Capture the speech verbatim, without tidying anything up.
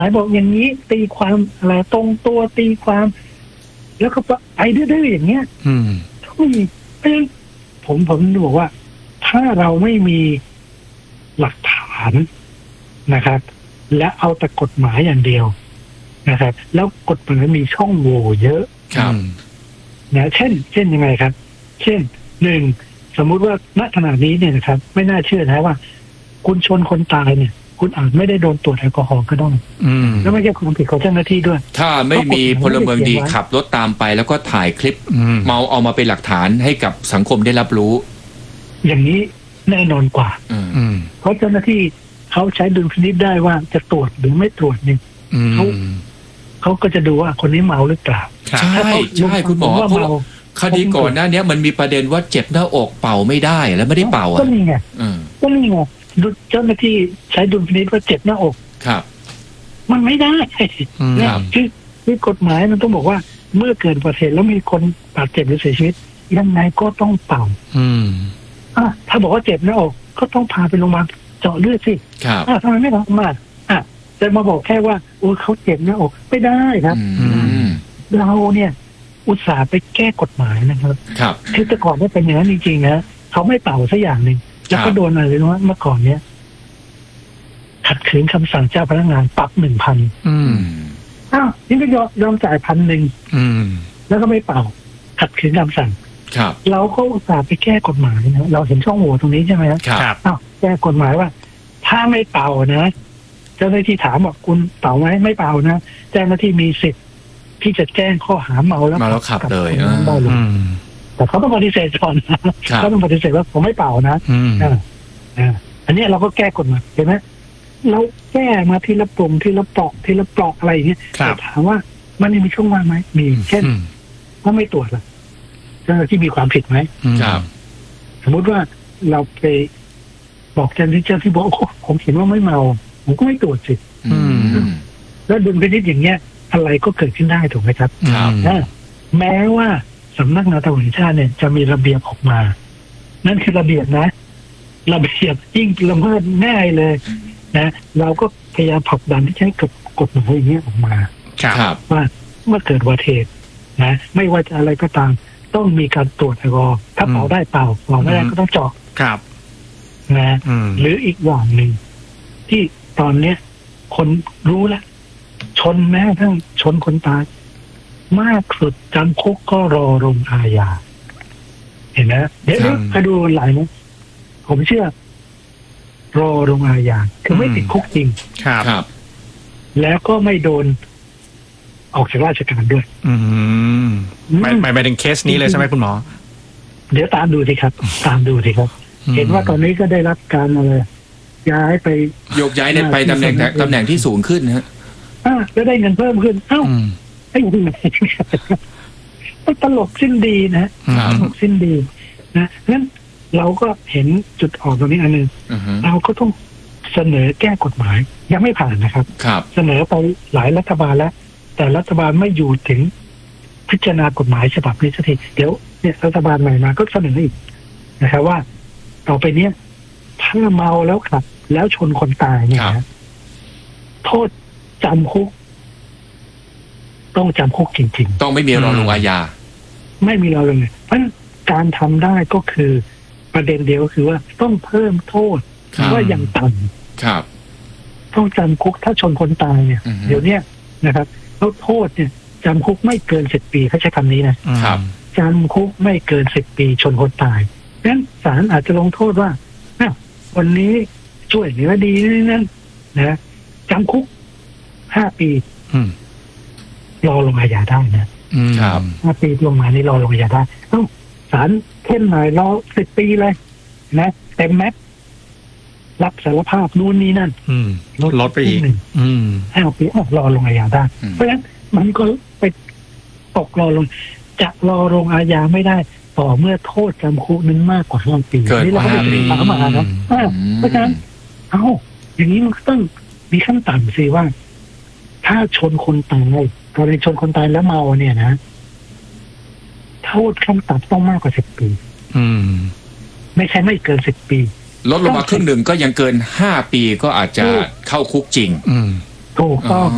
ายบอกอย่างนี้ตีความอะไรตรงตัวตีความแล้วก็ไปดื้อๆอย่างเงี้ยอืมไม่มีเพราะฉะนั้นผมผมบอกว่าถ้าเราไม่มีหลักฐานนะครับและเอาแต่กฎหมายอย่างเดียวนะครับแล้วกฎหมายมีช่องโหว่เยอะครับนะเช่นเช่นยังไงครับ เช่นหนึ่งสมมุติว่าณขณะนี้เนี่ยนะครับไม่น่าเชื่อนะว่าคุณชนคนตายเนี่ยคุณอาจไม่ได้โดนตรวจแอลกอฮอล์ก็ได้แล้วไม่ใช่ความผิดของเจ้าหน้าที่ด้วยถ้าไม่มีพลเมืองดีขับรถตามไปแล้วก็ถ่ายคลิปเมาเอามาเป็นหลักฐานให้กับสังคมได้รับรู้อย่างนี้แน่นอนกว่าเพราะเจ้าหน้าที่เขาใช้ดุลพินิจได้ว่าจะตรวจหรือไม่ตรวจเนี่ยเขาเขาก็จะดูว่าคนนี้เมาหรือเปล่าใช่ใช่คุณหมอเพราะคดีก่อนหน้านี้มันมีประเด็นว่าเจ็บหน้าอกเป่าไม่ได้แล้วไม่ได้เป่าอ่ะก็นี่ไงก็นี่ไงเจ้าหน้าที่ใช้ดุลพินิจว่าเจ็บหน้าอกครับมันไม่ได้เนี่ยคือคือกฎหมายมันต้องบอกว่าเมื่อเกิดอุบัติเหตุแล้วมีคนบาดเจ็บหรือเสียชีวิตยังไงก็ต้องเป่าอืมอ่ะถ้าบอกว่าเจ็บหน้าอกก็ต้องพาไปโรงพยาบาลเจาะเลือดสิครับอ่ะทำไมไม่ทำมาอ่ะจะมาบอกแค่ว่าโอ้เขาเจ็บหน้าอกไม่ได้ครับเราเนี่ยอุตส่าห์ไปแก้กฎหมายนะครับครับคือแต่ก่อนไม่เป็นอย่างนั้นจริงๆนะเขาไม่เป่าสักอย่างหนึ่งแล้วก็โดนอะไรรู้ไหมเมื่อก่อนเนี้ยขัดขืนคำสั่งเจ้าพนักงานปรับหนึ่งพันอ้าวนี่ก็ยอมยอมจ่ายพันหนึ่งแล้วก็ไม่เป่าขัดขืนคำสั่งครับเราก็อุตส่าห์ไปแก้กฎหมายนะเราเห็นช่องโหว่ตรงนี้ใช่ไหมครับอ้าวแก้กฎหมายว่าถ้าไม่เป่านะเจ้าหน้าที่ถามบอกคุณเป่าไหมไม่เป่านะเจ้าหน้าที่มีสิทธิ์ที่จะแจ้งข้อหาเมาแล้วเมาแล้วขับเลยได้เลยแต่เขาต้องปฏิเสธก่อนนะเขาต้องปฏิเสธว่าผมไม่เป่านะอ่าอันนี้เราก็แก้กฎหมายเห็นไหมเราแก้มาทีละปุ่มทีละปลอกทีละปลอกอะไรอย่างเงี้ยแต่ถามว่ามันมีช่องว่างไหมมีเช่นถ้าไม่ตรวจล่ะเจ้าหน้าที่มีความผิดไหมครับสมมุติว่าเราไปบอกเจ้าหน้าที่เจ้าที่บอกผมเห็นว่าไม่เมาผมก็ไม่ตรวจสิแล้วดุลพินิจอย่างเงี้ยอะไรก็เกิดขึ้นได้ถูกไหมครับแม้ว่าสำนักงานตำรวจแห่งชาติเนี่ยจะมีระเบียบออกมานั่นคือระเบียบนะระเบียบยิ่งละเมิดง่ายเลยนะเราก็พยายามผลักดันที่ใช้กับกฎหมายอย่างเงี้ยออกมาว่าเมื่อเกิดอุบัติเหตุนะไม่ว่าจะอะไรก็ตามต้องมีการตรวจแอลกอฮอล์ถ้าเป่าได้เป่าเป่าไม่ได้ก็ต้องเจาะนะหรืออีกอย่างหนึ่งที่ตอนเนี้ยคนรู้แล้วชนแม้ทั้งชนคนตายมากสุดจำคุกก็รอลงอาญาเห็นไหมเดี๋ยวไปดูหลายนะผมเชื่อรอลงอาญาคือไม่ติดคุกจริงครับแล้วก็ไม่โดนออกจากราชการด้วยอืมไม่ไม่ไม่ถึงเคสนี้เลยใช่ไหมคุณหมอเดี๋ยวตามดูสิครับตามดูสิครับเห็นว่าตอนนี้ก็ได้รับการอะไรย้ายไปโยกย้ายไปตำแหน่งตำแหน่งที่สูงขึ้นนะฮะอ่าแล้วได้เงินเพิ่มขึ้นเอ้าไอ้ยังไงมันตลกสิ้นดีนะตลกสิ้นดีนะงั้นเราก็เห็นจุดอ่อนตรงนี้อันนึงเราก็ต้องเสนอแก้กฎหมายยังไม่ผ่านนะครับเสนอไปหลายรัฐบาลแล้วแต่รัฐบาลไม่อยู่ถึงพิจารณากฎหมายฉบับนี้สักทีเดี๋ยวเนี่ยรัฐบาลใหม่มาก็เสนออีกนะครับว่าต่อไปเนี้ยถ้าเมาแล้วขับแล้วชนคนตายเนี่ยนะโทษจำคุกต้องจำคุกจริงๆต้องไม่มีรอลงอาญาไม่มีรอลงเลยเพราะการทำได้ก็คือประเด็นเดียวก็คือว่าต้องเพิ่มโทษว่าอย่างต่ำครับต้องจำคุกถ้าชนคนตายเนี่ยเดี๋ยวนี้นะครับแล้วโทษเนี่ยจำคุกไม่เกินสิบปีเขาใช้คำนี้นะครับจำคุกไม่เกินสิบปีชนคนตายงั้นศาลอาจจะลงโทษว่าวันนี้ช่วยเหลือดีนั่นนะจำคุกห้าปีรอลงอาญาได้นะครับห้าปีลงมานี่รอลงอาญาได้ต้องศาลเข้มหน่อยรอสิบปีเลยนะเต็มแม็กรับสารภาพนู่นนี่นั่นลดไปอีกห้าปีรอลงอาญาได้เพราะฉะนั้นมันก็ไปตกรอลงจะรอลงอาญาไม่ได้ต่อเมื่อโทษจำคุกนั้นมากกว่าห้าปีนี่เราก็ไปถึงมามานะเพราะฉะนั้นเอ้าอย่างนี้มันต้องมีขั้นต่ำสิว่าถ้าชนคนตายกรณีชนคนตายแล้วเมาเนี่ยนะโทษขั้นต่ำต้องมากกว่าสิบปีไม่ใช่ไม่เกินสิบปีลดลงมาครึ่งหนึ่งก็ยังเกินห้าปีก็อาจจะเข้าคุกจริงถูกต้อง